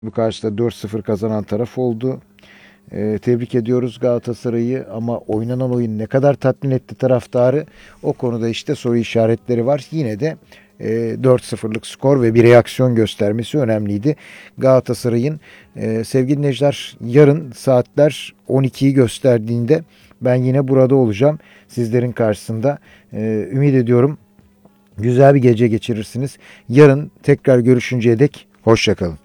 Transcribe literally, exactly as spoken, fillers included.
Bu karşıda dört sıfır kazanan taraf oldu. Ee, tebrik ediyoruz Galatasaray'ı ama oynanan oyun ne kadar tatmin etti taraftarı? O konuda işte soru işaretleri var. Yine de e, dört sıfırlık skor ve bir reaksiyon göstermesi önemliydi. Galatasaray'ın e, sevgili dinleyiciler, yarın saatler on ikiyi gösterdiğinde ben yine burada olacağım. Sizlerin karşısında. E, ümit ediyorum güzel bir gece geçirirsiniz. Yarın tekrar görüşünceye dek hoşça kalın.